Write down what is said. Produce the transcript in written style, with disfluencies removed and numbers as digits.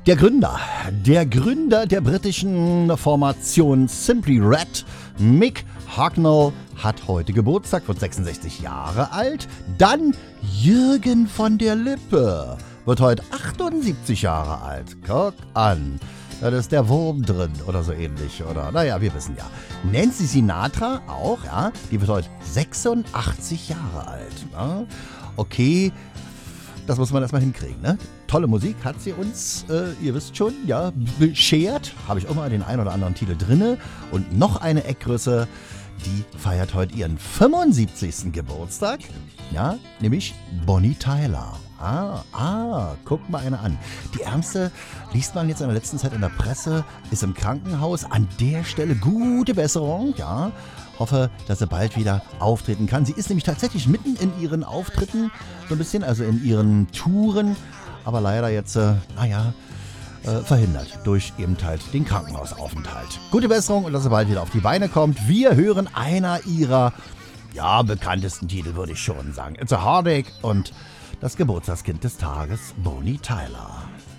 Der Gründer der britischen Formation Simply Red, Mick Hucknall, hat heute Geburtstag, wird 66 Jahre alt. Dann Jürgen von der Lippe, wird heute 78 Jahre alt. Guck an. Da ist der Wurm drin oder so ähnlich, oder? Naja, wir wissen ja. Nancy Sinatra auch, ja. Die wird heute 86 Jahre alt. Ja? Okay, das muss man erstmal hinkriegen, ne? Tolle Musik hat sie uns, ihr wisst schon, ja, beschert. Habe ich auch mal den einen oder anderen Titel drinne. Und noch eine Eckgröße, die feiert heute ihren 75. Geburtstag. Ja, nämlich Bonnie Tyler. Guck mal eine an. Die Ärmste liest man jetzt in der letzten Zeit in der Presse, ist im Krankenhaus. An der Stelle gute Besserung, ja. Hoffe, dass sie bald wieder auftreten kann. Sie ist nämlich tatsächlich mitten in ihren Auftritten, so ein bisschen, also in ihren Touren, aber leider jetzt, verhindert durch eben halt den Krankenhausaufenthalt. Gute Besserung und dass sie bald wieder auf die Beine kommt. Wir hören einer ihrer, ja, bekanntesten Titel, würde ich schon sagen. It's a Heartache und das Geburtstagskind des Tages, Bonnie Tyler.